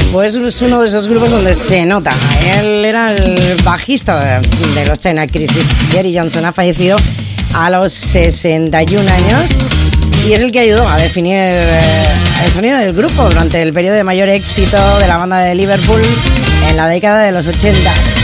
Pues es uno de esos grupos donde se nota. Él era el bajista de los China Crisis. Gary Johnson ha fallecido a los 61 años y es el que ayudó a definir el sonido del grupo durante el periodo de mayor éxito de la banda de Liverpool en la década de los 80.